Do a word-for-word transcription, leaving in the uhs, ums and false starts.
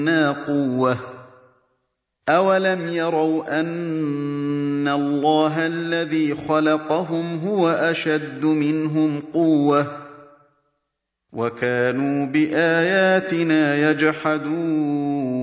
مِنَّا قُوَّةٌ ۚ أَوَلَمْ يَرَوْا أَنَّ اللَّهَ الَّذِي خَلَقَهُمْ هُوَ أَشَدُّ مِنْهُمْ قُوَّةً ۚ وَكَانُوا بِآيَاتِنَا يَجْحَدُونَ